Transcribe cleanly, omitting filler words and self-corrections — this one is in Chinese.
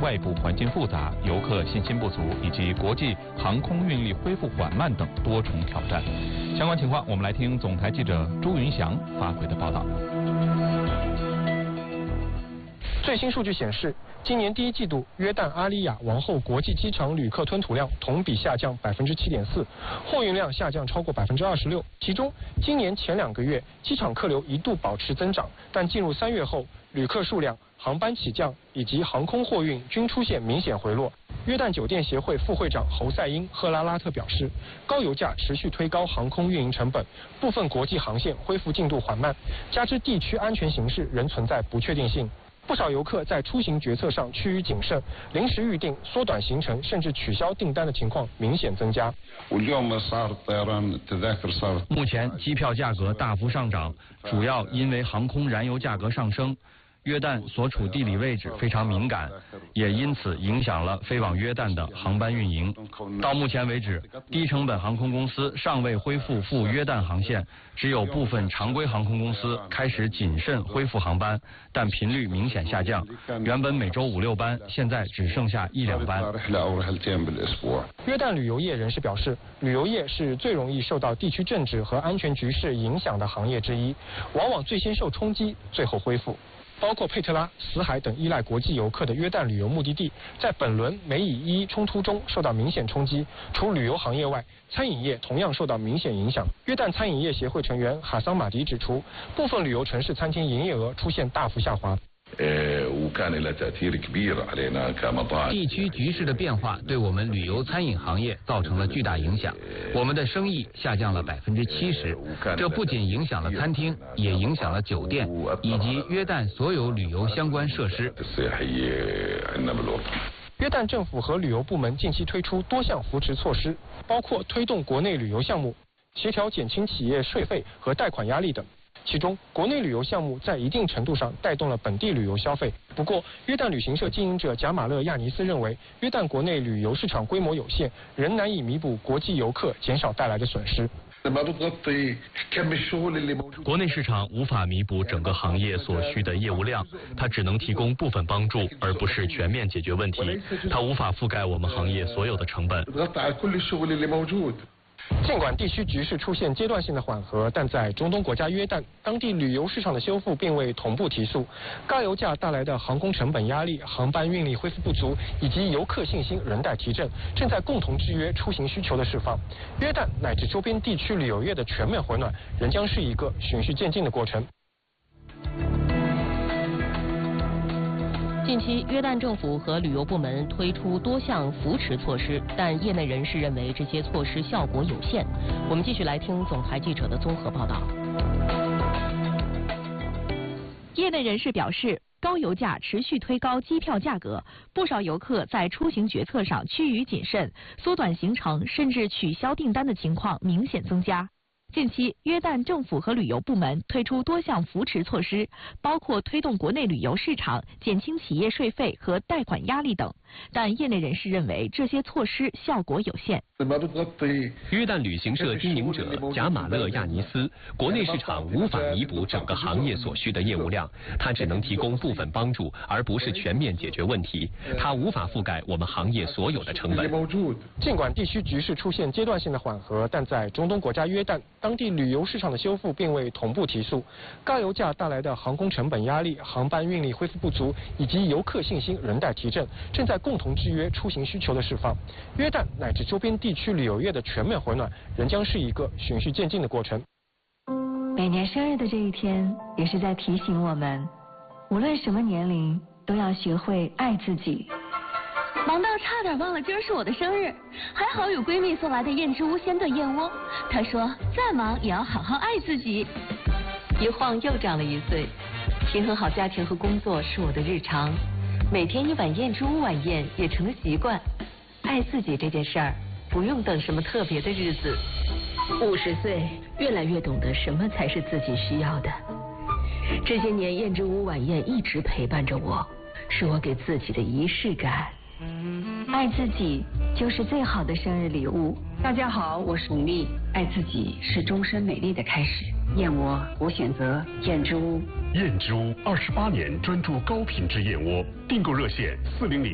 外部环境复杂、游客信心不足以及国际航空运力恢复缓慢等多重挑战。相关情况，我们来听总台记者朱云祥发回的报道。 最新数据显示，今年第一季度约旦阿里亚王后国际机场旅客吞吐量同比下降7.4%，货运量下降超过26%。其中，今年前2个月机场客流一度保持增长，但进入3月后，旅客数量、航班起降以及航空货运均出现明显回落。约旦酒店协会副会长侯赛因·赫拉拉特表示，高油价持续推高航空运营成本，部分国际航线恢复进度缓慢，加之地区安全形势仍存在不确定性。不少游客在出行决策上趋于谨慎，临时预订、缩短行程甚至取消订单的情况明显增加。 目前机票价格大幅上涨，主要因为航空燃油价格上升。约旦所处地理位置非常敏感，也因此影响了飞往约旦的航班运营。到目前为止，低成本航空公司尚未恢复赴约旦航线，只有部分常规航空公司开始谨慎恢复航班，但频率明显下降。原本每周5、6班，现在只剩下1、2班。 约旦旅游业人士表示，旅游业是最容易受到地区政治和安全局势影响的行业之一，往往最先受冲击，最后恢复。包括佩特拉、死海等依赖国际游客的约旦旅游目的地，在本轮美以伊冲突中受到明显冲击。除旅游行业外，餐饮业同样受到明显影响。约旦餐饮业协会成员哈桑马迪指出，部分旅游城市餐厅营业额出现大幅下滑。 地区局势的变化对我们旅游餐饮行业造成了巨大影响，我们的生意下降了70%。这不仅影响了餐厅，也影响了酒店以及约旦所有旅游相关设施。 约旦政府和旅游部门近期推出多项扶持措施，包括推动国内旅游项目，协调减轻企业税费和贷款压力等。其中，国内旅游项目在一定程度上带动了本地旅游消费。不过，约旦旅行社经营者贾马勒亚尼斯认为，约旦国内旅游市场规模有限，仍难以弥补国际游客减少带来的损失。 国内市场无法弥补整个行业所需的业务量，它只能提供部分帮助，而不是全面解决问题。它无法覆盖我们行业所有的成本。 尽管地区局势出现阶段性的缓和，但在中东国家约旦，当地旅游市场的修复并未同步提速。高油价带来的航空成本压力、航班运力恢复不足，以及游客信心仍待提振，正在共同制约出行需求的释放。约旦乃至周边地区旅游业的全面回暖，仍将是一个循序渐进的过程。 近期，约旦政府和旅游部门推出多项扶持措施，但业内人士认为这些措施效果有限。我们继续来听总台记者的综合报道。 业内人士表示，高油价持续推高机票价格，不少游客在出行决策上趋于谨慎，缩短行程甚至取消订单的情况明显增加。近期，约旦政府和旅游部门推出多项扶持措施，包括推动国内旅游市场、减轻企业税费和贷款压力等。但业内人士认为这些措施效果有限。 约旦旅行社经营者贾马勒亚尼斯，国内市场无法弥补整个行业所需的业务量，它只能提供部分帮助，而不是全面解决问题。它无法覆盖我们行业所有的成本。 尽管地区局势出现阶段性的缓和，但在中东国家约旦，当地旅游市场的修复并未同步提速。高油价带来的航空成本压力、航班运力恢复不足，以及游客信心仍待提振，正在共同制约出行需求的释放。约旦乃至周边地区旅游业的全面回暖，仍将是一个循序渐进的过程。 每年生日的这一天，也是在提醒我们，无论什么年龄，都要学会爱自己。 忙到差点忘了今儿是我的生日，还好有闺蜜送来的燕之屋鲜炖燕窝。她说再忙也要好好爱自己。 一晃又长了1岁，平衡好家庭和工作是我的日常，每天1碗燕之屋晚宴也成了习惯。爱自己这件事儿，不用等什么特别的日子。 50岁，越来越懂得什么才是自己需要的。这些年，燕之屋晚宴一直陪伴着我，是我给自己的仪式感。 爱自己就是最好的生日礼物。 大家好，我是吴丽。爱自己是终身美丽的开始。燕窝，我选择燕之屋。 燕之屋28年专注高品质燕窝，订购热线400。